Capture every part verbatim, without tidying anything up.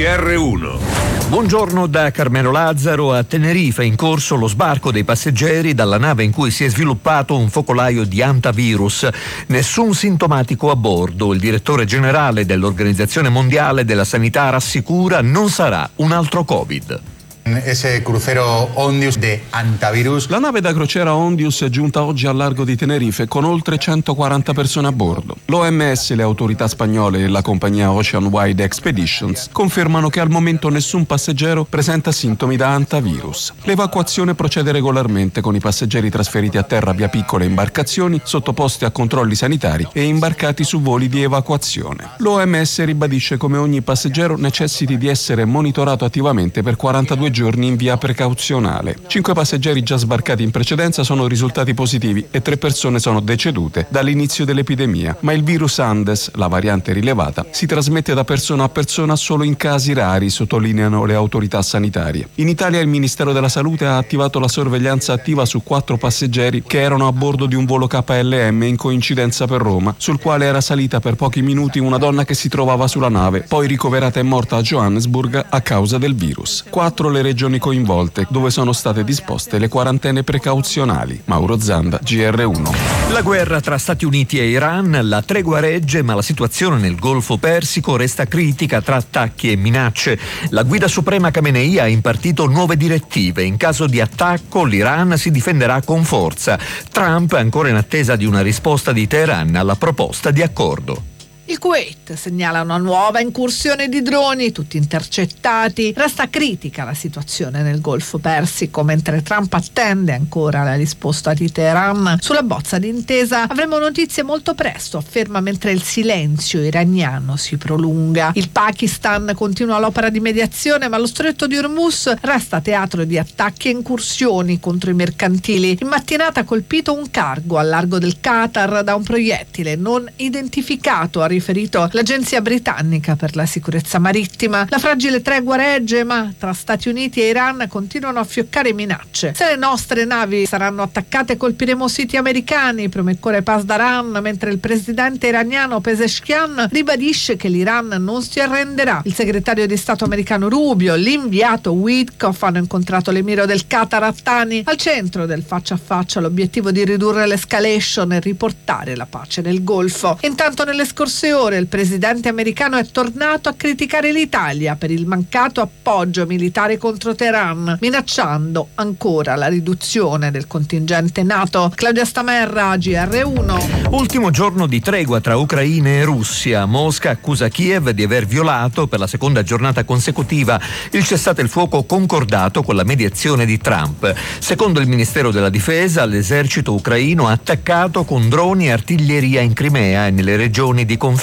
R uno. Buongiorno da Carmelo Lazzaro. A Tenerife è in corso lo sbarco dei passeggeri dalla nave in cui si è sviluppato un focolaio di antivirus. Nessun sintomatico a bordo. Il direttore generale dell'Organizzazione Mondiale della Sanità rassicura: non sarà un altro Covid. Ese crucero Ondius de Antivirus. La nave da crociera Ondius è giunta oggi al largo di Tenerife con oltre centoquaranta persone a bordo. L'O M S, le autorità spagnole e la compagnia Ocean Wide Expeditions confermano che al momento nessun passeggero presenta sintomi da antivirus. L'evacuazione procede regolarmente con i passeggeri trasferiti a terra via piccole imbarcazioni sottoposti a controlli sanitari e imbarcati su voli di evacuazione. L'O M S ribadisce come ogni passeggero necessiti di essere monitorato attivamente per quarantadue giorni in via precauzionale. Cinque passeggeri già sbarcati in precedenza sono risultati positivi e tre persone sono decedute dall'inizio dell'epidemia, ma il virus Andes, la variante rilevata, si trasmette da persona a persona solo in casi rari, sottolineano le autorità sanitarie. In Italia il Ministero della Salute ha attivato la sorveglianza attiva su quattro passeggeri che erano a bordo di un volo K L M in coincidenza per Roma, sul quale era salita per pochi minuti una donna che si trovava sulla nave, poi ricoverata e morta a Johannesburg a causa del virus. Quattro le regioni coinvolte, dove sono state disposte le quarantene precauzionali. Mauro Zanda, G R uno. La guerra tra Stati Uniti e Iran, la tregua regge, ma la situazione nel Golfo Persico resta critica tra attacchi e minacce. La guida suprema Khamenei ha impartito nuove direttive. In caso di attacco l'Iran si difenderà con forza. Trump è ancora in attesa di una risposta di Teheran alla proposta di accordo. Il Kuwait segnala una nuova incursione di droni, tutti intercettati. Resta critica la situazione nel Golfo Persico, mentre Trump attende ancora la risposta di Teheran. Sulla bozza d'intesa avremo notizie molto presto, afferma, mentre il silenzio iraniano si prolunga. Il Pakistan continua l'opera di mediazione, ma lo stretto di Hormuz resta teatro di attacchi e incursioni contro i mercantili. In mattinata ha colpito un cargo al largo del Qatar da un proiettile non identificato, ha riferito l'agenzia britannica per la sicurezza marittima. La fragile tregua regge, ma tra Stati Uniti e Iran continuano a fioccare minacce. Se le nostre navi saranno attaccate colpiremo siti americani, promette Pasdaran, mentre il presidente iraniano Pezeshkian ribadisce che l'Iran non si arrenderà. Il segretario di Stato americano Rubio, l'inviato Witkoff hanno incontrato l'emiro del Qatar Attani. Al centro del faccia a faccia l'obiettivo di ridurre l'escalation e riportare la pace nel Golfo. Intanto nelle scorse ore il presidente americano è tornato a criticare l'Italia per il mancato appoggio militare contro Teheran, minacciando ancora la riduzione del contingente NATO. Claudia Stamerra, G R uno. Ultimo giorno di tregua tra Ucraina e Russia. Mosca accusa Kiev di aver violato per la seconda giornata consecutiva il cessate il fuoco concordato con la mediazione di Trump. Secondo il Ministero della Difesa, l'esercito ucraino ha attaccato con droni e artiglieria in Crimea e nelle regioni di confine.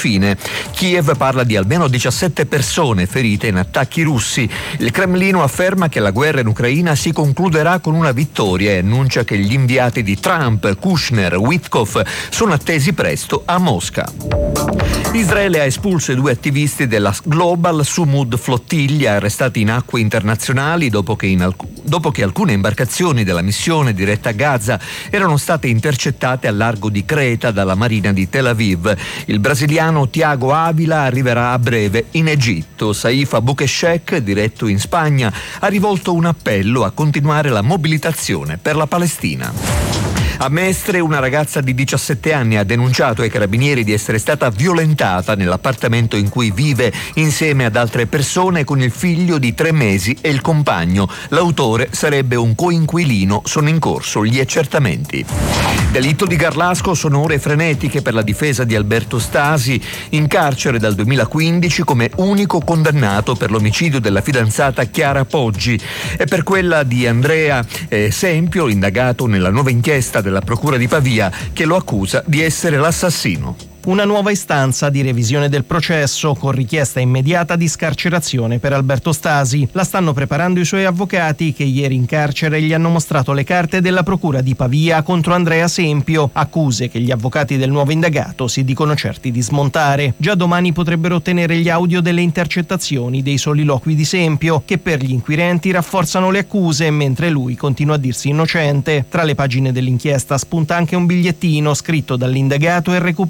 Kiev parla di almeno diciassette persone ferite in attacchi russi. Il Cremlino afferma che la guerra in Ucraina si concluderà con una vittoria e annuncia che gli inviati di Trump, Kushner, Witkoff sono attesi presto a Mosca. Israele ha espulso i due attivisti della Global Sumud Flottiglia arrestati in acque internazionali dopo che, in alc- dopo che alcune imbarcazioni della missione diretta a Gaza erano state intercettate al largo di Creta dalla Marina di Tel Aviv. Il brasiliano Thiago Avila arriverà a breve in Egitto. Saif Aboukheshek, diretto in Spagna, ha rivolto un appello a continuare la mobilitazione per la Palestina. A Mestre una ragazza di diciassette anni ha denunciato ai carabinieri di essere stata violentata nell'appartamento in cui vive insieme ad altre persone con il figlio di tre mesi e il compagno. L'autore sarebbe un coinquilino, sono in corso gli accertamenti. Delitto di Garlasco, sono ore frenetiche per la difesa di Alberto Stasi, in carcere dal duemilaquindici come unico condannato per l'omicidio della fidanzata Chiara Poggi e per quella di Andrea eh, Sempio, indagato nella nuova inchiesta della Procura di Pavia che lo accusa di essere l'assassino. Una nuova istanza di revisione del processo con richiesta immediata di scarcerazione per Alberto Stasi. La stanno preparando i suoi avvocati che ieri in carcere gli hanno mostrato le carte della Procura di Pavia contro Andrea Sempio, accuse che gli avvocati del nuovo indagato si dicono certi di smontare. Già domani potrebbero ottenere gli audio delle intercettazioni dei soliloqui di Sempio che per gli inquirenti rafforzano le accuse mentre lui continua a dirsi innocente. Tra le pagine dell'inchiesta spunta anche un bigliettino scritto dall'indagato e recuperato dai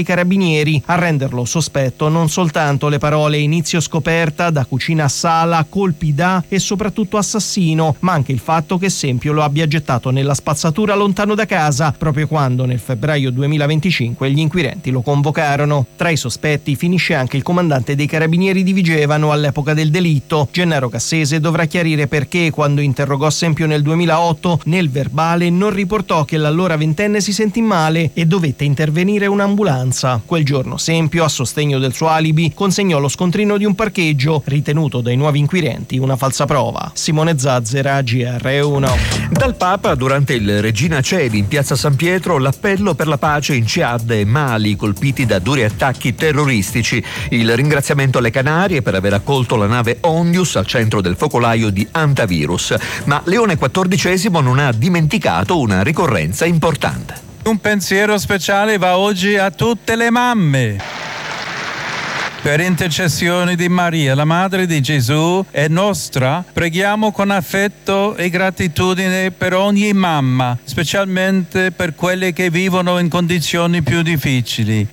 carabinieri. A renderlo sospetto non soltanto le parole inizio scoperta, da cucina a sala, colpi da e soprattutto assassino, ma anche il fatto che Sempio lo abbia gettato nella spazzatura lontano da casa, proprio quando nel febbraio duemilaventicinque gli inquirenti lo convocarono. Tra i sospetti finisce anche il comandante dei carabinieri di Vigevano all'epoca del delitto. Gennaro Cassese dovrà chiarire perché, quando interrogò Sempio nel duemilaotto, nel verbale non riportò che l'allora ventenne si sentì male e dovette intervenire un'ambulanza. Quel giorno Sempio, a sostegno del suo alibi, consegnò lo scontrino di un parcheggio, ritenuto dai nuovi inquirenti una falsa prova. Simone Zazzera, G R uno. Dal Papa, durante il Regina Coeli in piazza San Pietro, l'appello per la pace in Ciad e Mali, colpiti da duri attacchi terroristici. Il ringraziamento alle Canarie per aver accolto la nave Ondius al centro del focolaio di Antivirus. Ma Leone quattordicesimo non ha dimenticato una ricorrenza importante. Un pensiero speciale va oggi a tutte le mamme. Per intercessione di Maria, la Madre di Gesù e nostra, preghiamo con affetto e gratitudine per ogni mamma, specialmente per quelle che vivono in condizioni più difficili.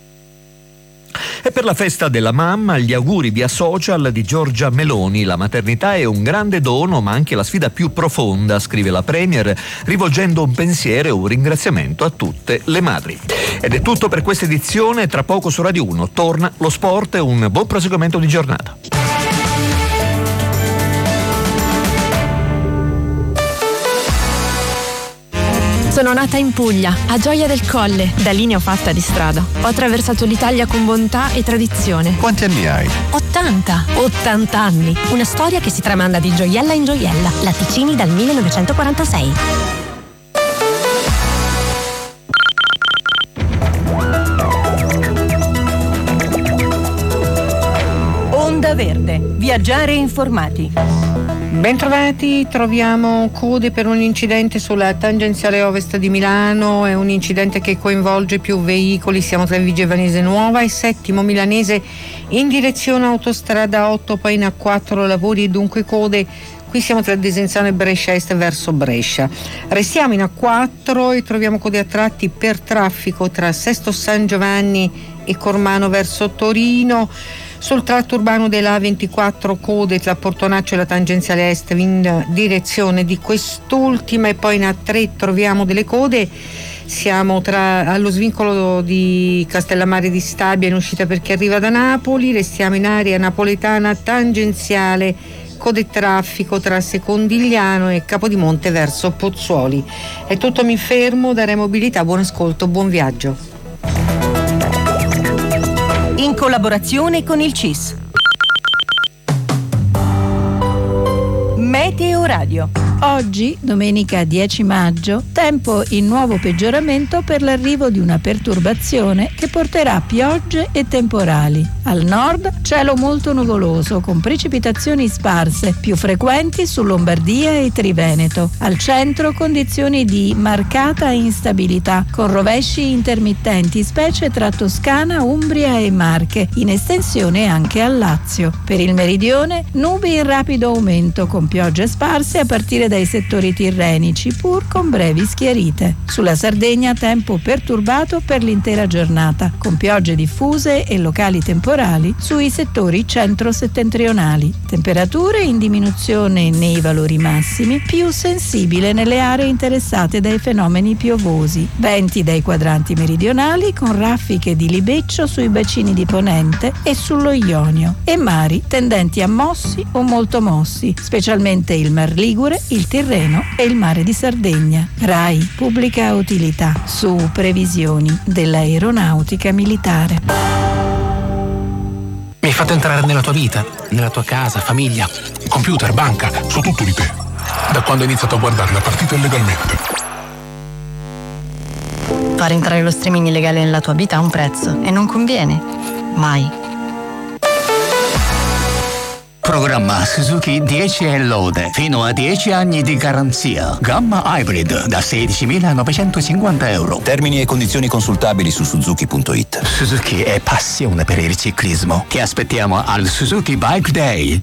E per la festa della mamma, gli auguri via social di Giorgia Meloni. La maternità è un grande dono, ma anche la sfida più profonda, scrive la Premier, rivolgendo un pensiero e un ringraziamento a tutte le madri. Ed è tutto per questa edizione. Tra poco su Radio uno torna lo sport e un buon proseguimento di giornata. Sono nata in Puglia, a Gioia del Colle. Da lì ne ho fatta di strada. Ho attraversato l'Italia con bontà e tradizione. Quanti anni hai? ottanta. ottanta anni. Una storia che si tramanda di gioiella in gioiella. Latticini dal millenovecentoquarantasei. Onda Verde. Viaggiare informati. Bentrovati, troviamo code per un incidente sulla tangenziale ovest di Milano. È un incidente che coinvolge più veicoli. Siamo tra Vigevanese Nuova e Settimo Milanese in direzione autostrada otto, poi in A quattro lavori e dunque code. Qui siamo tra Desenzano e Brescia Est verso Brescia. Restiamo in A quattro e troviamo code a tratti per traffico tra Sesto San Giovanni e Cormano verso Torino. Sul tratto urbano della A ventiquattro code tra Portonaccio e la tangenziale est in direzione di quest'ultima, e poi in A tre troviamo delle code. Siamo tra, allo svincolo di Castellammare di Stabia in uscita per chi arriva da Napoli. Restiamo in area napoletana tangenziale, code traffico tra Secondigliano e Capodimonte verso Pozzuoli. È tutto, mi fermo, darei mobilità. Buon ascolto, buon viaggio. In collaborazione con il C I S. Meteo Radio. Oggi, domenica dieci maggio, tempo in nuovo peggioramento per l'arrivo di una perturbazione che porterà piogge e temporali. Al nord cielo molto nuvoloso con precipitazioni sparse, più frequenti su Lombardia e Triveneto. Al centro condizioni di marcata instabilità con rovesci intermittenti, specie tra Toscana, Umbria e Marche, in estensione anche al Lazio. Per il meridione nubi in rapido aumento con piogge sparse a partire dai settori tirrenici, pur con brevi schiarite. Sulla Sardegna tempo perturbato per l'intera giornata, con piogge diffuse e locali temporali sui settori centro-settentrionali. Temperature in diminuzione nei valori massimi, più sensibile nelle aree interessate dai fenomeni piovosi. Venti dai quadranti meridionali con raffiche di libeccio sui bacini di Ponente e sullo Ionio, e mari tendenti a mossi o molto mossi, specialmente il Mar Ligure, il Tirreno e il Mare di Sardegna. RAI Pubblica Utilità, su previsioni dell'aeronautica militare. Mi hai fatto entrare nella tua vita, nella tua casa, famiglia, computer, banca, so tutto di te, da quando hai iniziato a guardare la partita illegalmente. Far entrare lo streaming illegale nella tua vita ha un prezzo e non conviene, mai. Programma Suzuki dieci e lode, fino a dieci anni di garanzia. Gamma Hybrid da sedicimilanovecentocinquanta euro. Termini e condizioni consultabili su suzuki punto it. Suzuki è passione per il ciclismo. Ti aspettiamo al Suzuki Bike Day.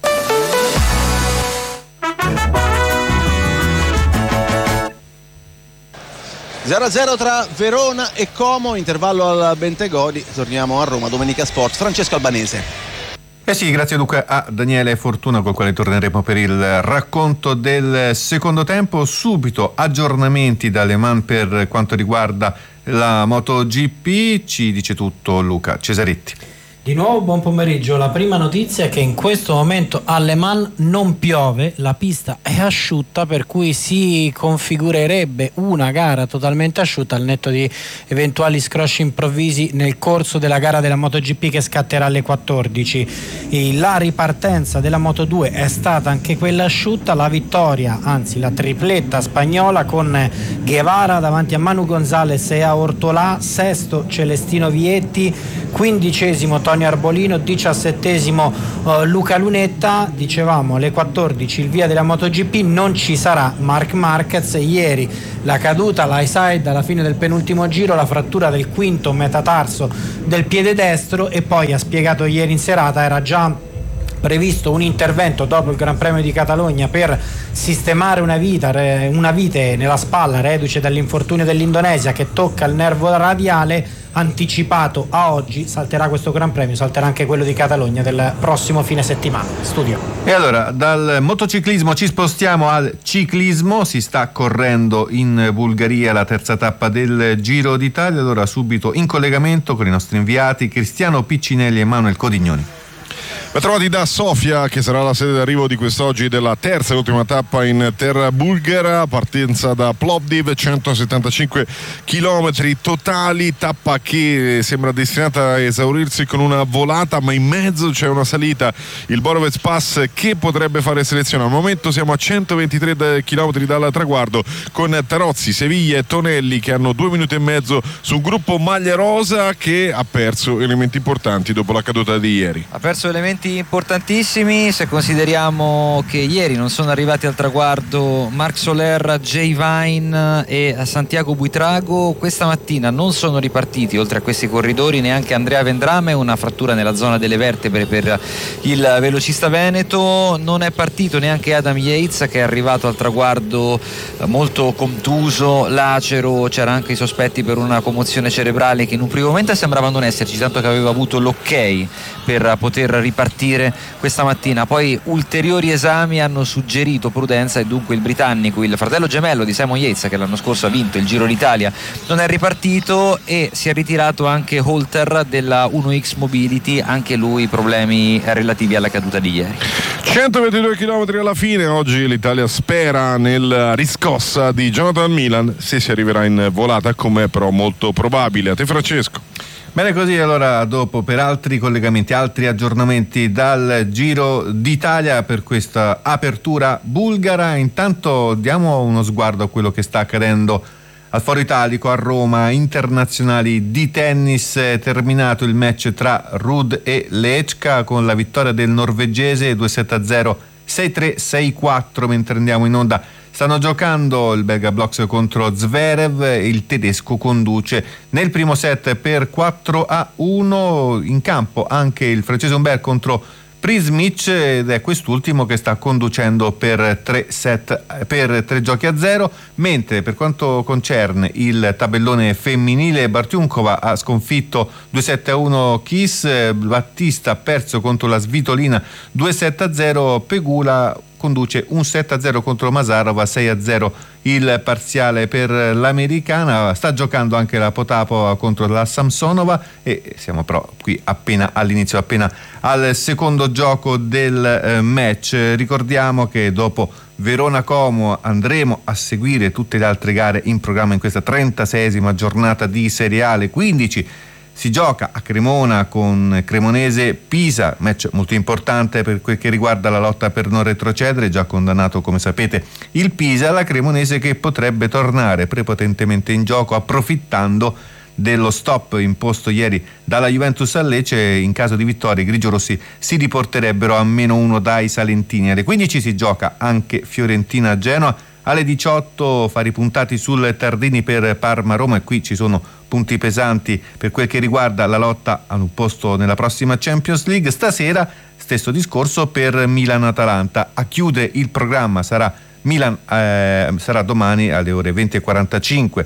zero a zero tra Verona e Como, intervallo al Bentegodi. Torniamo a Roma, Domenica Sport. Francesco Albanese. Eh sì, grazie Luca a Daniele Fortuna, col quale torneremo per il racconto del secondo tempo. Subito aggiornamenti da Le Mans per quanto riguarda la MotoGP, ci dice tutto Luca Cesaretti. Di nuovo buon pomeriggio. La prima notizia è che in questo momento a Le Mans non piove, la pista è asciutta, per cui si configurerebbe una gara totalmente asciutta al netto di eventuali scrosci improvvisi nel corso della gara della MotoGP che scatterà alle quattordici. E la ripartenza della Moto due è stata anche quella asciutta, la vittoria, anzi la tripletta spagnola con Guevara davanti a Manu Gonzalez e a Ortolà, sesto Celestino Vietti, quindicesimo Tony Arbolino, diciassettesimo uh, Luca Lunetta. Dicevamo alle quattordici il via della MotoGP, non ci sarà Marc Marquez. Ieri la caduta, l'high side alla fine del penultimo giro, la frattura del quinto metatarso del piede destro, e poi ha spiegato ieri in serata era già previsto un intervento dopo il Gran Premio di Catalogna per sistemare una vita, una vite nella spalla reduce dall'infortunio dell'Indonesia che tocca il nervo radiale. Anticipato a oggi, salterà questo Gran Premio, salterà anche quello di Catalogna del prossimo fine settimana. Studio. E allora, dal motociclismo ci spostiamo al ciclismo. Si sta correndo in Bulgaria la terza tappa del Giro d'Italia. Allora subito in collegamento con i nostri inviati Cristiano Piccinelli e Manuel Codignoni. Bentrovati da Sofia, che sarà la sede d'arrivo di quest'oggi della terza e ultima tappa in terra bulgara. Partenza da Plovdiv, centosettantacinque chilometri totali, tappa che sembra destinata a esaurirsi con una volata, ma in mezzo c'è una salita, il Borovec Pass, che potrebbe fare selezione. Al momento siamo a centoventitré chilometri dal traguardo, con Tarozzi, Seviglia e Tonelli che hanno due minuti e mezzo sul gruppo maglia rosa, che ha perso elementi importanti dopo la caduta di ieri. Ha perso elementi importantissimi se consideriamo che ieri non sono arrivati al traguardo Marc Soler, Jay Vine e Santiago Buitrago. Questa mattina non sono ripartiti oltre a questi corridori neanche Andrea Vendrame, una frattura nella zona delle vertebre per il velocista veneto. Non è partito neanche Adam Yates, che è arrivato al traguardo molto contuso, lacero. C'era anche i sospetti per una commozione cerebrale che in un primo momento sembrava non esserci, tanto che aveva avuto l'ok per poter ripartire questa mattina. Poi ulteriori esami hanno suggerito prudenza e dunque il britannico, il fratello gemello di Simon Yates, che l'anno scorso ha vinto il Giro d'Italia, non è ripartito, e si è ritirato anche Holter della uno X Mobility, anche lui problemi relativi alla caduta di ieri. centoventidue chilometri alla fine. Oggi l'Italia spera nella riscossa di Jonathan Milan, se si arriverà in volata, come però molto probabile. A te Francesco. Bene così, allora dopo per altri collegamenti, altri aggiornamenti dal Giro d'Italia per questa apertura bulgara. Intanto diamo uno sguardo a quello che sta accadendo al Foro Italico a Roma. Internazionali di tennis, è terminato il match tra Ruud e Lechka con la vittoria del norvegese due sette a zero, sei tre, sei quattro. Mentre andiamo in onda stanno giocando il belga Blox contro Zverev, il tedesco conduce nel primo set per quattro a uno. In campo anche il francese Humbert contro Prismic, ed è quest'ultimo che sta conducendo per tre set, per tre giochi a zero. Mentre per quanto concerne il tabellone femminile, Bartiunkova ha sconfitto due sette a uno Kiss, Battista ha perso contro la Svitolina due sette a zero, Pegula conduce un sette a zero contro Masarova, sei a zero il parziale per l'americana. Sta giocando anche la Potapova contro la Samsonova, e siamo però qui appena all'inizio, appena al secondo gioco del eh, match. Ricordiamo che dopo Verona-Como andremo a seguire tutte le altre gare in programma in questa trentaseiesima giornata di Serie A. Alle quindici si gioca a Cremona con Cremonese-Pisa, match molto importante per quel che riguarda la lotta per non retrocedere. Già condannato, come sapete, il Pisa, la Cremonese che potrebbe tornare prepotentemente in gioco approfittando dello stop imposto ieri dalla Juventus a Lecce. In caso di vittoria i grigiorossi si riporterebbero a meno uno dai salentini. Alle quindici si gioca anche Fiorentina-Genoa, alle diciotto fari puntati sul Tardini per Parma-Roma, e qui ci sono punti pesanti per quel che riguarda la lotta a un posto nella prossima Champions League. Stasera stesso discorso per Milan-Atalanta. A chiudere il programma sarà Milan, eh, sarà domani alle ore venti e quarantacinque.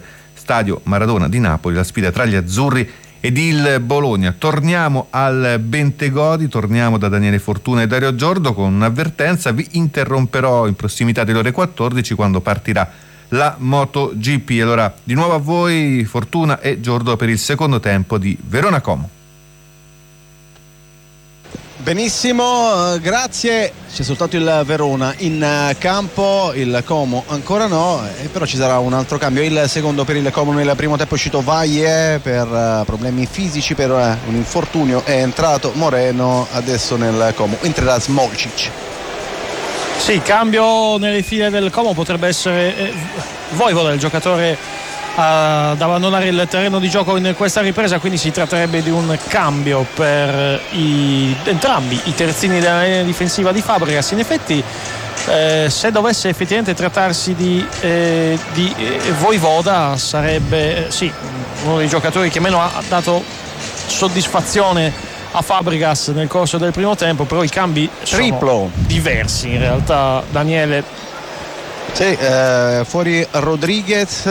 Stadio Maradona di Napoli, la sfida tra gli azzurri ed il Bologna. Torniamo al Bentegodi, torniamo da Daniele Fortuna e Dario Giordo con un'avvertenza: vi interromperò in prossimità delle ore quattordici quando partirà la MotoGP. Allora di nuovo a voi Fortuna e Giordo per il secondo tempo di Verona Como. Benissimo, grazie. C'è soltanto il Verona in campo, il Como ancora no, però ci sarà un altro cambio. Il secondo per il Como. Nel primo tempo è uscito Valle per problemi fisici, per un infortunio è entrato Moreno. Adesso nel Como entrerà Smolcic. Sì, cambio nelle file del Como, potrebbe essere eh, Vojvoda, il giocatore ad abbandonare il terreno di gioco in questa ripresa, quindi si tratterebbe di un cambio per i, entrambi i terzini della linea difensiva di Fabregas. In effetti eh, se dovesse effettivamente trattarsi di, eh, di eh, Vojvoda sarebbe eh, sì, uno dei giocatori che meno ha dato soddisfazione a Fabregas nel corso del primo tempo, però i cambi Triplo. sono diversi in realtà, Daniele. Sì, eh, fuori Rodriguez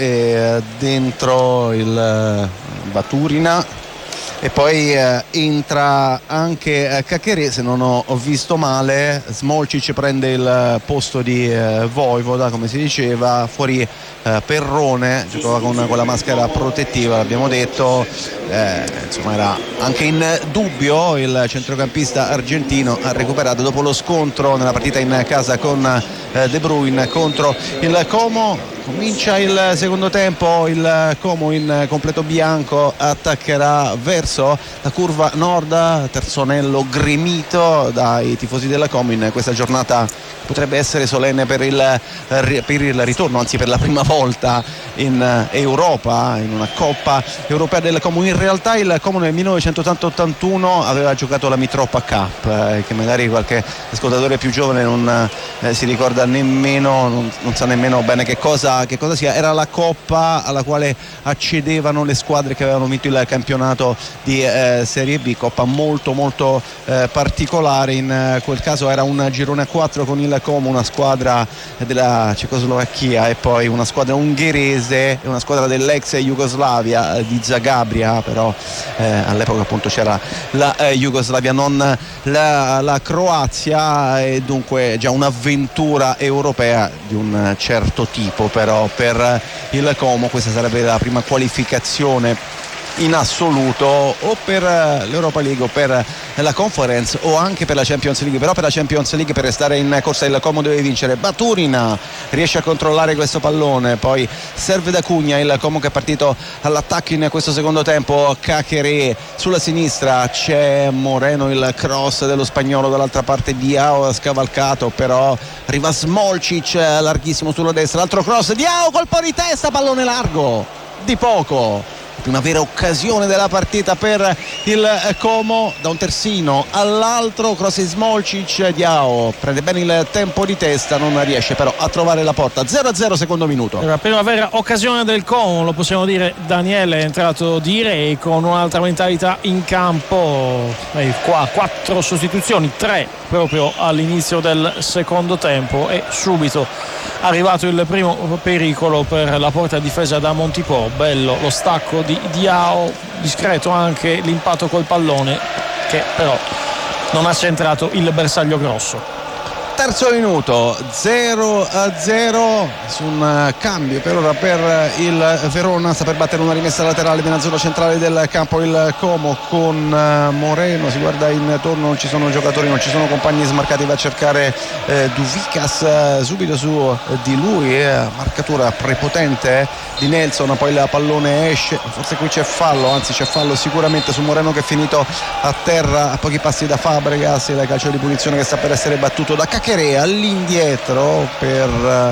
e dentro il Baturina, e poi eh, entra anche eh, Caccherè, se non ho, ho visto male. Smolcic prende il posto di eh, Vojvoda, come si diceva. Fuori eh, Perrone, giocava con, con la maschera protettiva, l'abbiamo detto, eh, insomma era anche in dubbio il centrocampista argentino. Ha recuperato dopo lo scontro nella partita in casa con eh, De Bruyne contro il Como. Comincia il secondo tempo, il Como in completo bianco attaccherà verso la curva nord, terzo anello gremito dai tifosi della Como. In questa giornata potrebbe essere solenne per il, per il ritorno, anzi per la prima volta in Europa, in una Coppa Europea del Como. In realtà il Como nel millenovecentottantuno aveva giocato la Mitropa Cup, eh, che magari qualche ascoltatore più giovane non eh, si ricorda nemmeno, non, non sa nemmeno bene che cosa che cosa sia. Era la coppa alla quale accedevano le squadre che avevano vinto il campionato di eh, Serie B, coppa molto molto eh, particolare. In eh, quel caso era un girone a quattro con il Como, una squadra della Cecoslovacchia e poi una squadra ungherese e una squadra dell'ex Jugoslavia eh, di Zagabria, però eh, all'epoca appunto c'era la eh, Jugoslavia, non la, la Croazia, e dunque già un'avventura europea di un certo tipo. Però per il Como questa sarebbe la prima qualificazione in assoluto, o per l'Europa League o per la Conference o anche per la Champions League. Però per la Champions League, per restare in corsa, il Como deve vincere. Baturina riesce a controllare questo pallone, poi serve da Cugna, il Como che è partito all'attacco in questo secondo tempo. Caccherè sulla sinistra, c'è Moreno, il cross dello spagnolo, dall'altra parte Diao ha scavalcato, però arriva Smolcic larghissimo sulla destra, l'altro cross, Diao colpo di testa, pallone largo di poco. Una vera occasione della partita per il Como, da un terzino all'altro, cross di Smolcic, Diao prende bene il tempo di testa, non riesce però a trovare la porta. Zero a zero secondo minuto. La prima vera occasione del Como, lo possiamo dire. Daniele è entrato direi con un'altra mentalità in campo, eh, qua quattro sostituzioni, tre proprio all'inizio del secondo tempo, e subito arrivato il primo pericolo per la porta difesa da Montipò. Bello lo stacco di Diao, discreto anche l'impatto col pallone, che però non ha centrato il bersaglio grosso. Terzo minuto, zero a zero su un cambio per ora per il Verona. Sta per battere una rimessa laterale nella zona centrale del campo il Como con Moreno. Si guarda intorno, non ci sono giocatori, non ci sono compagni smarcati, va a cercare eh, Duvicas eh, subito su eh, di lui, eh, marcatura prepotente di Nelson, poi il pallone esce, forse qui c'è fallo, anzi c'è fallo sicuramente su Moreno che è finito a terra a pochi passi da Fabregas. Il calcio di punizione che sta per essere battuto da Caccherè, all'indietro per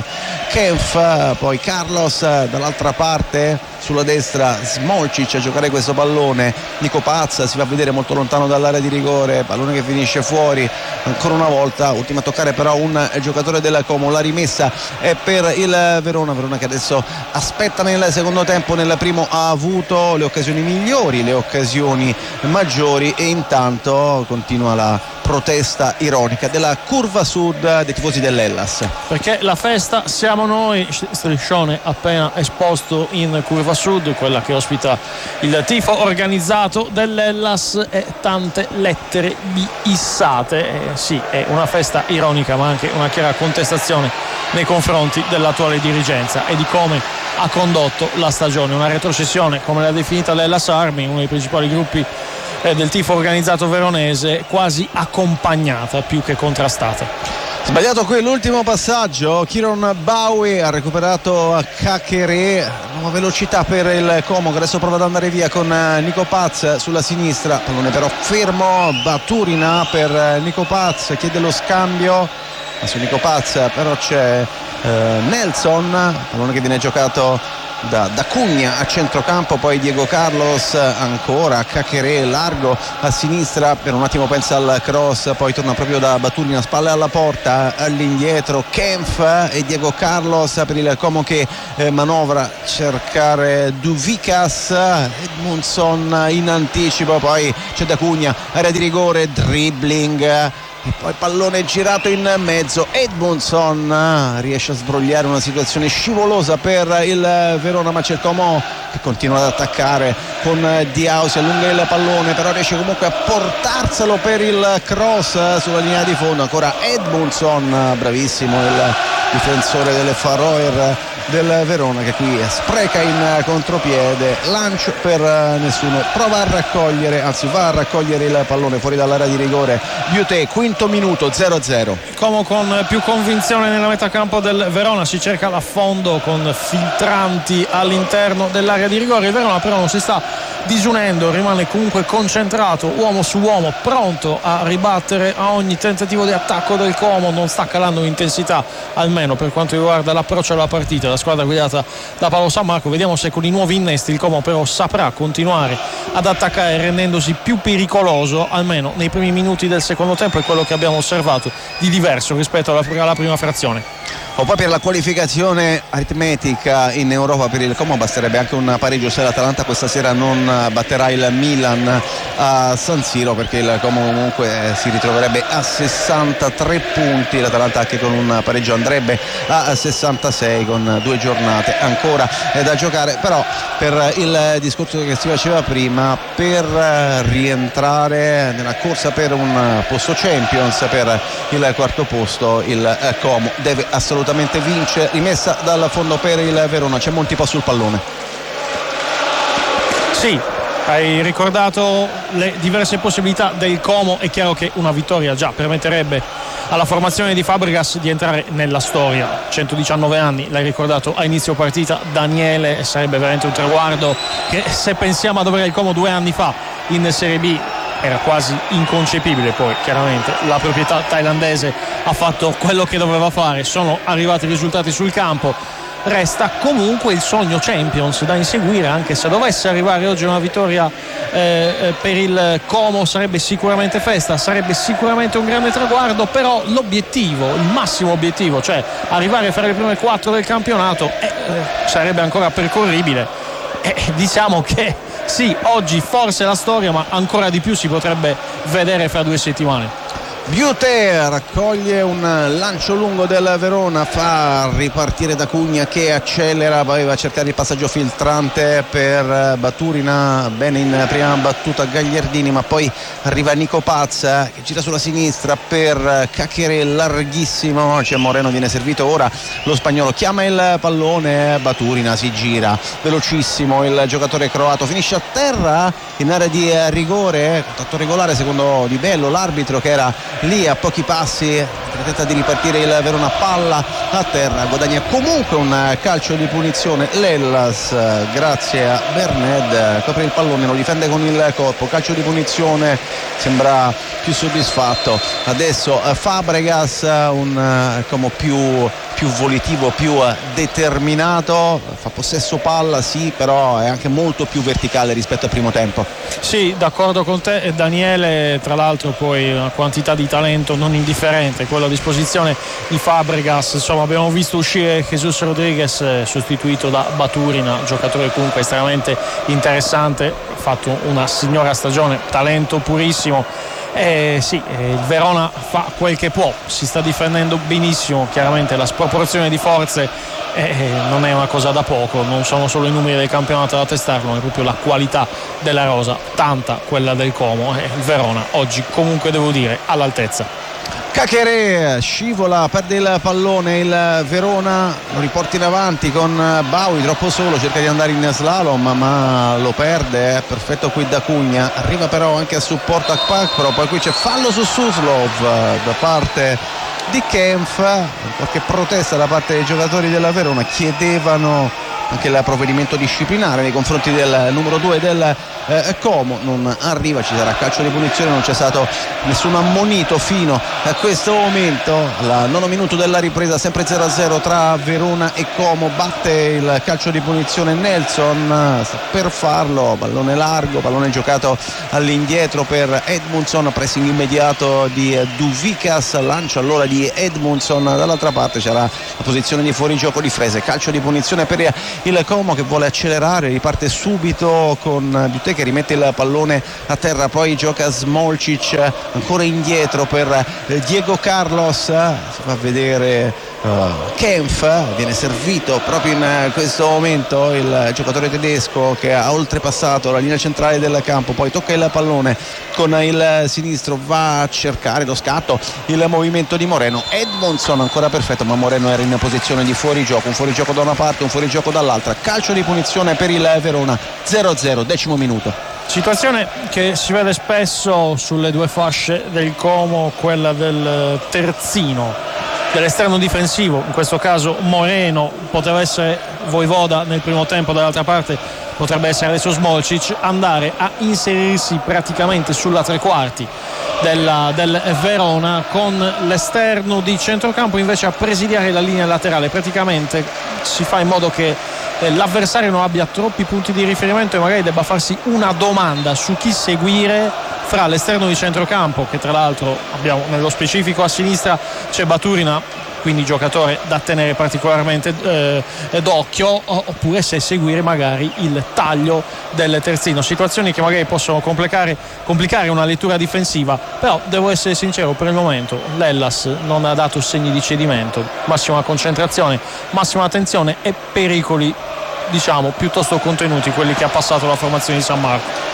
Kempf, poi Carlos dall'altra parte, sulla destra Smolcic a giocare questo pallone. Nico Pazza si fa vedere molto lontano dall'area di rigore, pallone che finisce fuori ancora una volta. Ultima a toccare però un giocatore del Como. La rimessa è per il Verona, Verona che adesso aspetta nel secondo tempo. Nel primo ha avuto le occasioni migliori, le occasioni maggiori, e intanto continua la protesta ironica della curva sud dei tifosi dell'Hellas. Perché la festa siamo noi, striscione appena esposto in curva sud, quella che ospita il tifo organizzato dell'Hellas, e tante lettere issate. Eh, sì, è una festa ironica, ma anche una chiara contestazione nei confronti dell'attuale dirigenza e di come ha condotto la stagione. Una retrocessione, come l'ha definita l'Hellas Army, uno dei principali gruppi eh, del tifo organizzato veronese, quasi accompagnata più che contrastata. Sbagliato qui l'ultimo passaggio, Kieron Bowie ha recuperato Kakere, nuova velocità per il Como che adesso prova ad andare via con Nico Paz sulla sinistra, pallone però fermo, Baturina per Nico Paz, chiede lo scambio, ma su Nico Paz però c'è eh, Nelson, pallone che viene giocato da, da Cugna a centrocampo, poi Diego Carlos ancora, Kakere largo a sinistra, per un attimo pensa al cross, poi torna proprio da Baturina, spalle alla porta, all'indietro Kempf e Diego Carlos per il Como che eh, manovra, cercare Duvikas, Edmundson in anticipo, poi c'è da Cugna, area di rigore, dribbling e poi pallone girato in mezzo, Edmundson riesce a sbrogliare una situazione scivolosa per il Verona, ma c'è il Como che continua ad attaccare con Diao, si allunga il pallone però riesce comunque a portarselo per il cross sulla linea di fondo, ancora Edmundson, bravissimo il difensore delle Faroer del Verona che qui spreca in contropiede, lancio per nessuno, prova a raccogliere, anzi va a raccogliere il pallone fuori dall'area di rigore. Biuté, quinto minuto, zero a zero. Como con più convinzione nella metà campo del Verona, si cerca l'affondo con filtranti all'interno dell'area di rigore. Il Verona però non si sta disunendo, rimane comunque concentrato, uomo su uomo, pronto a ribattere a ogni tentativo di attacco del Como, non sta calando l'intensità almeno per quanto riguarda l'approccio alla partita. La squadra guidata da Paolo San Marco, vediamo se con i nuovi innesti il Como però saprà continuare ad attaccare rendendosi più pericoloso almeno nei primi minuti del secondo tempo, è quello che abbiamo osservato di diverso rispetto alla, alla prima frazione. O poi per la qualificazione aritmetica in Europa per il Como basterebbe anche un pareggio se l'Atalanta questa sera non batterà il Milan a San Siro, perché il Como comunque si ritroverebbe a sessantatré punti, l'Atalanta anche con un pareggio andrebbe a sessantasei con due giornate ancora da giocare. Però per il discorso che si faceva prima, per rientrare nella corsa per un posto Champions, per il quarto posto, il Como deve assolutamente vince, rimessa dal fondo per il Verona, c'è molti po' sul pallone. Sì, hai ricordato le diverse possibilità del Como, è chiaro che una vittoria già permetterebbe alla formazione di Fabregas di entrare nella storia, centodiciannove anni, l'hai ricordato a inizio partita Daniele, sarebbe veramente un traguardo che, se pensiamo a dove era il Como due anni fa in Serie B, era quasi inconcepibile. Poi chiaramente la proprietà thailandese ha fatto quello che doveva fare, sono arrivati i risultati sul campo, resta comunque il sogno Champions da inseguire, anche se dovesse arrivare oggi una vittoria eh, per il Como sarebbe sicuramente festa, sarebbe sicuramente un grande traguardo, però l'obiettivo, il massimo obiettivo, cioè arrivare a fare le prime quattro del campionato eh, eh, sarebbe ancora percorribile. Eh, diciamo che sì, oggi forse la storia, ma ancora di più si potrebbe vedere fra due settimane. Biuté raccoglie un lancio lungo del Verona, fa ripartire da Cugna che accelera, poi va a cercare il passaggio filtrante per Baturina, bene in prima battuta Gagliardini, ma poi arriva Nico Paz che gira sulla sinistra per Kakere larghissimo, c'è Moreno, viene servito ora lo spagnolo, chiama il pallone, Baturina si gira velocissimo, il giocatore croato finisce a terra in area di rigore, contatto regolare secondo Di Bello, l'arbitro, che era lì a pochi passi, tenta di ripartire il Verona, palla a terra, guadagna comunque un calcio di punizione l'Hellas grazie a Berned, copre il pallone, lo difende con il corpo, calcio di punizione, sembra più soddisfatto adesso Fabregas, un come più più volitivo, più determinato, fa possesso palla sì, però è anche molto più verticale rispetto al primo tempo. Sì, d'accordo con te. E Daniele, tra l'altro, poi una quantità di talento non indifferente, quello a disposizione di Fabregas. Insomma, abbiamo visto uscire Jesus Rodriguez sostituito da Baturina, giocatore comunque estremamente interessante, ha fatto una signora stagione, talento purissimo. Eh, sì, eh, il Verona fa quel che può, si sta difendendo benissimo, chiaramente la sproporzione di forze eh, non è una cosa da poco, non sono solo i numeri del campionato ad attestarlo, ma è proprio la qualità della rosa, tanta quella del Como, eh, il Verona oggi comunque devo dire all'altezza. Caqueré scivola, perde il pallone, il Verona lo riporta in avanti con Baui troppo solo, cerca di andare in slalom ma lo perde, perfetto qui da Cugna, arriva però anche a supporto a Kpak, però poi qui c'è fallo su Suslov da parte di Kempf, qualche protesta da parte dei giocatori della Verona, chiedevano anche il provvedimento disciplinare nei confronti del numero due del eh, Como, non arriva, ci sarà calcio di punizione, non c'è stato nessun ammonito fino a questo momento, al nono minuto della ripresa, sempre zero a zero tra Verona e Como, batte il calcio di punizione Nelson, sta per farlo, pallone largo, pallone giocato all'indietro per Edmundson, pressing immediato di Duvikas, lancio allora di Edmundson, dall'altra parte c'era la posizione di fuorigioco di Frese, calcio di punizione per il Como che vuole accelerare, riparte subito con Butte che rimette il pallone a terra, poi gioca Smolcic ancora indietro per Diego Carlos, si fa vedere Uh, Kempf, viene servito proprio in questo momento il giocatore tedesco che ha oltrepassato la linea centrale del campo, poi tocca il pallone con il sinistro, va a cercare lo scatto, il movimento di Moreno, Edmondson ancora perfetto ma Moreno era in posizione di fuorigioco, un fuorigioco da una parte, un fuorigioco dall'altra, calcio di punizione per il Verona, zero a zero, decimo minuto. Situazione che si vede spesso sulle due fasce del Como, quella del terzino, dell'esterno difensivo, in questo caso Moreno, poteva essere Voivoda nel primo tempo, dall'altra parte potrebbe essere adesso Smolcic, andare a inserirsi praticamente sulla tre quarti della, del Verona, con l'esterno di centrocampo invece a presidiare la linea laterale, praticamente si fa in modo che l'avversario non abbia troppi punti di riferimento e magari debba farsi una domanda su chi seguire fra l'esterno di centrocampo, che tra l'altro abbiamo nello specifico a sinistra c'è Baturina, quindi giocatore da tenere particolarmente eh, d'occhio, oppure se seguire magari il taglio del terzino, situazioni che magari possono complicare, complicare una lettura difensiva, però devo essere sincero, per il momento l'Hellas non ha dato segni di cedimento, massima concentrazione, massima attenzione e pericoli diciamo piuttosto contenuti quelli che ha passato la formazione di San Marco.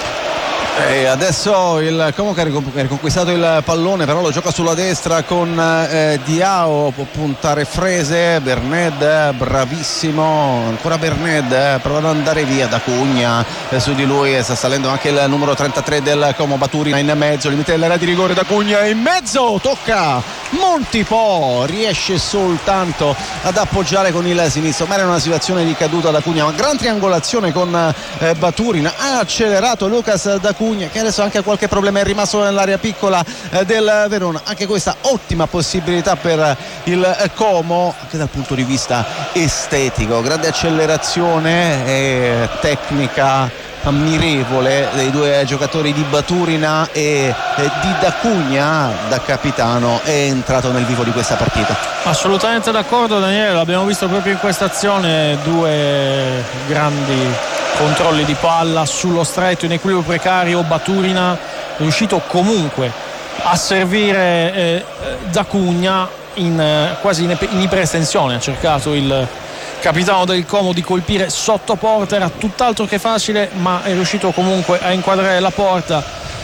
E adesso il Como che ha riconquistato il pallone, però lo gioca sulla destra con eh, Diao, può puntare Frese, Berned bravissimo, ancora Berned, eh, prova ad andare via da Cugna, eh, su di lui sta salendo anche il numero trentatré del Como, Baturina in mezzo, limite dell'area di rigore da Cugna, in mezzo tocca Montipò, riesce soltanto ad appoggiare con il sinistro, ma era una situazione di caduta da Cugna, ma gran triangolazione con eh, Baturina, ha accelerato Lucas da Cugna che adesso anche ha qualche problema, è rimasto nell'area piccola eh, del Verona, anche questa ottima possibilità per il eh, Como anche dal punto di vista estetico, grande accelerazione e tecnica ammirevole dei due giocatori di Baturina e, e di Da Cugna, da capitano è entrato nel vivo di questa partita. Assolutamente d'accordo Daniele, l'abbiamo visto proprio in questa azione, due grandi controlli di palla sullo stretto in equilibrio precario, Baturina riuscito comunque a servire eh, Da Cugna in, eh, quasi in, in iperestensione, ha cercato il capitano del Como di colpire sotto porta, era tutt'altro che facile ma è riuscito comunque a inquadrare la porta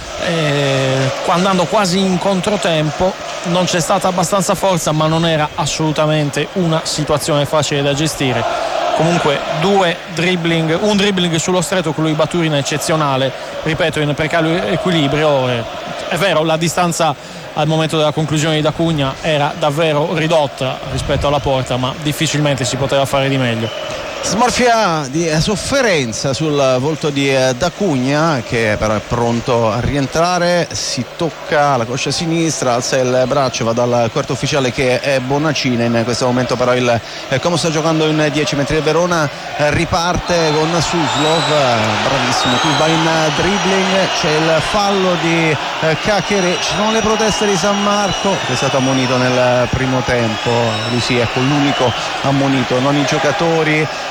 eh, andando quasi in controtempo, non c'è stata abbastanza forza ma non era assolutamente una situazione facile da gestire. Comunque due dribbling, un dribbling sullo stretto, quello di Baturina eccezionale, ripeto in precario equilibrio, è, è vero la distanza al momento della conclusione di Da Cugna era davvero ridotta rispetto alla porta, ma difficilmente si poteva fare di meglio. Smorfia di sofferenza sul volto di Da Cugna, che però è pronto a rientrare, si tocca la coscia sinistra, alza il braccio, va dal quarto ufficiale che è Bonacina. In questo momento però il Como sta giocando in dieci, mentre il Verona riparte con Suslov, bravissimo, qui va in dribbling, c'è il fallo di Caqueré, ci sono le proteste di San Marco, che è stato ammonito nel primo tempo, lui sì, ecco l'unico ammonito, non i giocatori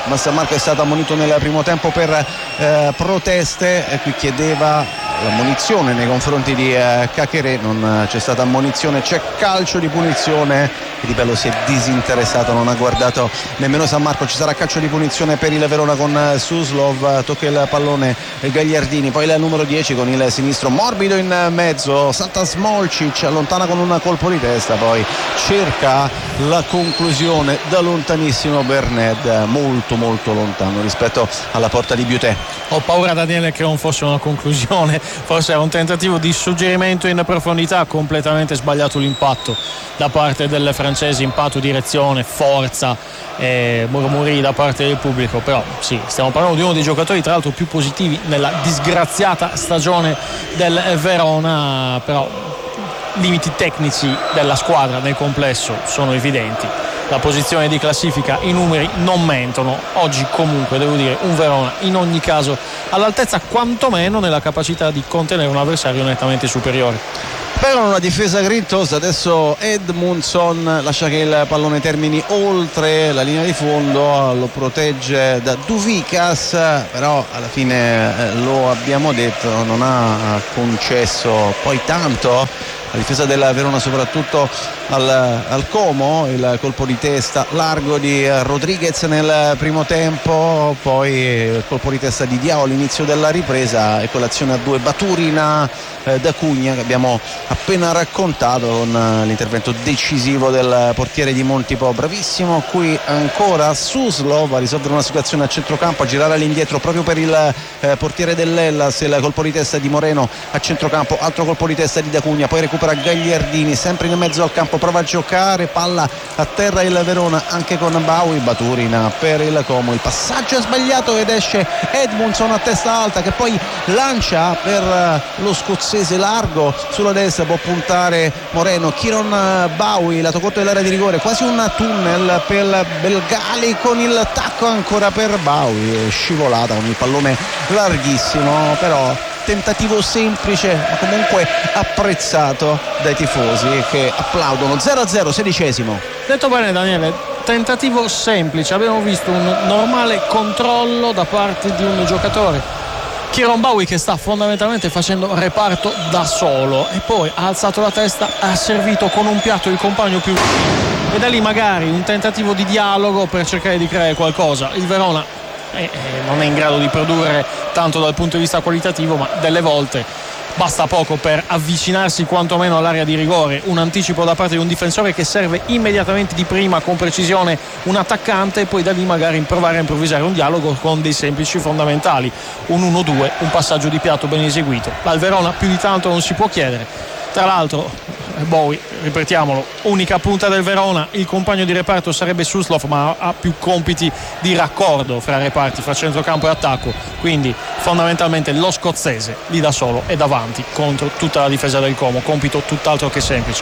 ma San Marco è stato ammonito nel primo tempo per eh, proteste, e qui chiedeva l'ammonizione nei confronti di eh, Caqueré, non c'è stata ammonizione, c'è calcio di punizione. Di Bello si è disinteressato, non ha guardato nemmeno San Marco. Ci sarà calcio di punizione per il Verona con Suslov, tocca il pallone Gagliardini, poi il numero dieci con il sinistro morbido in mezzo, salta Smolcic, allontana con un colpo di testa, poi cerca la conclusione da lontanissimo Berned, molto molto lontano rispetto alla porta di Biuté. Ho paura, Daniele, che non fosse una conclusione, forse era un tentativo di suggerimento in profondità, completamente sbagliato l'impatto da parte del francese, impatto, direzione, forza, eh, murmuri da parte del pubblico, però sì, stiamo parlando di uno dei giocatori tra l'altro più positivi nella disgraziata stagione del Verona, però limiti tecnici della squadra nel complesso sono evidenti. La posizione di classifica, i numeri non mentono. Oggi comunque devo dire un Verona in ogni caso all'altezza, quantomeno nella capacità di contenere un avversario nettamente superiore. Però una difesa grintosa, adesso Edmundson lascia che il pallone termini oltre la linea di fondo, lo protegge da Duvikas, però alla fine eh, lo abbiamo detto, non ha concesso poi tanto. La difesa della Verona, soprattutto al, al Como, il colpo di testa largo di Rodriguez nel primo tempo, poi il colpo di testa di Diao all'inizio della ripresa, e con l'azione a due Baturina eh, da Cugna che abbiamo appena raccontato, con l'intervento decisivo del portiere di Montipo. Bravissimo qui ancora Suslov a risolvere una situazione a centrocampo, a girare all'indietro proprio per il eh, portiere dell'Hellas, il colpo di testa di Moreno a centrocampo, altro colpo di testa di Da Cugna, poi recupera Gagliardini sempre in mezzo al campo, prova a giocare, palla a terra il Verona anche con Baui, Baturina per il Como, il passaggio è sbagliato ed esce Edmundson a testa alta che poi lancia per lo scozzese largo sulla destra, può puntare Moreno, Kieron Baui, lato corto dell'area di rigore, quasi un tunnel per Belgali con il tacco ancora per Baui, scivolata con il pallone larghissimo, però tentativo semplice ma comunque apprezzato dai tifosi che applaudono. Zero a zero, sedicesimo. Detto bene, Daniele, tentativo semplice, abbiamo visto un normale controllo da parte di un giocatore, Kieron Baui, che sta fondamentalmente facendo reparto da solo, e poi ha alzato la testa, ha servito con un piatto il compagno più vicino, e da lì magari un tentativo di dialogo per cercare di creare qualcosa. Il Verona Eh, non è in grado di produrre tanto dal punto di vista qualitativo, ma delle volte basta poco per avvicinarsi quantomeno all'area di rigore, un anticipo da parte di un difensore che serve immediatamente di prima con precisione un attaccante, e poi da lì magari provare a improvvisare un dialogo con dei semplici fondamentali, un uno due, un passaggio di piatto ben eseguito. Al Verona più di tanto non si può chiedere. Tra l'altro Bowie, ripetiamolo, unica punta del Verona, il compagno di reparto sarebbe Suslov, ma ha più compiti di raccordo fra reparti, fra centrocampo e attacco, quindi fondamentalmente lo scozzese lì da solo e davanti contro tutta la difesa del Como, compito tutt'altro che semplice.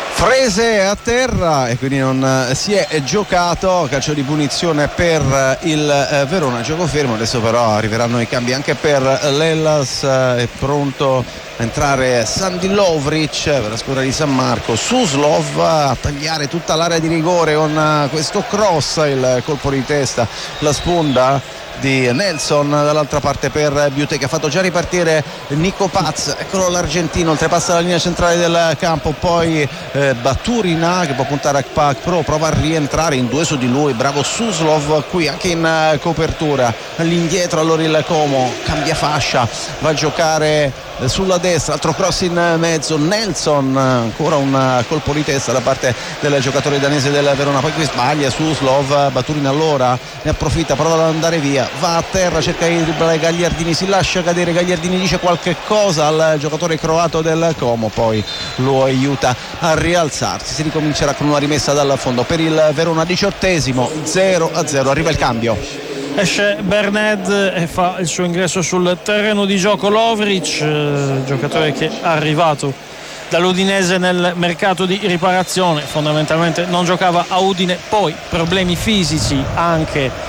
Frese a terra e quindi non si è giocato, calcio di punizione per il Verona, gioco fermo. Adesso però arriveranno i cambi anche per l'Hellas, è pronto a entrare Sandi Lovric per la squadra di San Marco, Suslov a tagliare tutta l'area di rigore con questo cross, il colpo di testa, la sponda di Nelson dall'altra parte per Biuté, che ha fatto già ripartire Nico Paz, eccolo l'argentino, oltrepassa la linea centrale del campo, poi eh, Baturina che può puntare a Pac Pro, prova a rientrare in due su di lui, bravo Suslov qui anche in uh, copertura, all'indietro allora il Como cambia fascia, va a giocare eh, sulla destra, altro cross in mezzo, Nelson, ancora un uh, colpo di testa da parte del giocatore danese del Verona, poi qui sbaglia Suslov, Baturina allora ne approfitta, prova ad andare via, va a terra, cerca di dribblare Gagliardini, si lascia cadere, Gagliardini dice qualche cosa al giocatore croato del Como, poi lo aiuta a rialzarsi, si ricomincerà con una rimessa dal fondo per il Verona, diciottesimo, zero a zero, arriva il cambio. Esce Berned e fa il suo ingresso sul terreno di gioco Lovric, eh, giocatore che è arrivato dall'Udinese nel mercato di riparazione, fondamentalmente non giocava a Udine, poi problemi fisici anche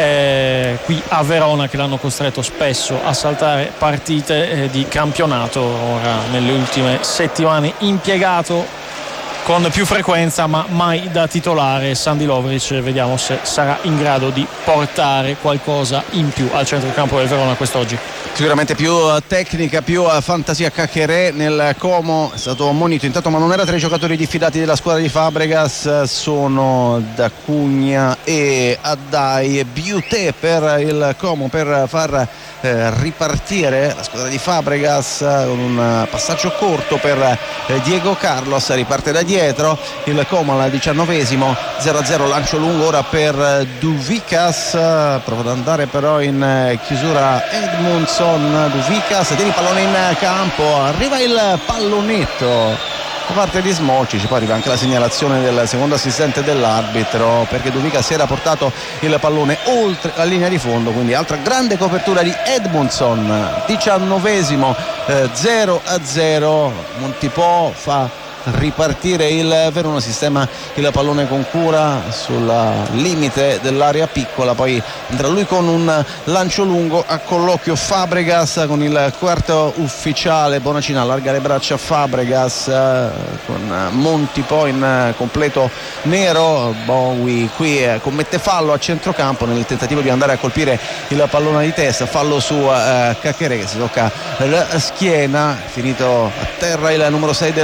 Eh, qui a Verona che l'hanno costretto spesso a saltare partite eh, di campionato. Ora nelle ultime settimane impiegato con più frequenza, ma mai da titolare. Sandi Lovric, vediamo se sarà in grado di portare qualcosa in più al centrocampo del Verona quest'oggi. Sicuramente più tecnica, più fantasia. Cacheré nel Como è stato ammonito intanto, ma non era tra i giocatori diffidati della squadra di Fabregas. Sono D'Acugna e Addai. Biuté per il Como per far eh, ripartire la squadra di Fabregas con un passaggio corto per eh, Diego Carlos. Riparte da dietro il Como al diciannovesimo, zero a zero, lancio lungo ora per Duvicas, prova ad andare però in chiusura Edmundson. Duvicas, tiene il pallone in campo, arriva il pallonetto da parte di Smolcic, poi arriva anche la segnalazione del secondo assistente dell'arbitro perché Duvicas si era portato il pallone oltre la linea di fondo, quindi altra grande copertura di Edmundson. Diciannovesimo, eh, zero a zero, Montipò fa ripartire il Verona, sistema il pallone con cura sul limite dell'area piccola, poi andrà lui con un lancio lungo a colloquio Fabregas con il quarto ufficiale. Bonacina allarga le braccia a Fabregas con Monti poi in completo nero. Bowie qui commette fallo a centrocampo nel tentativo di andare a colpire il pallone di testa, fallo su uh, Cacheré che si tocca la schiena, finito a terra il numero sei del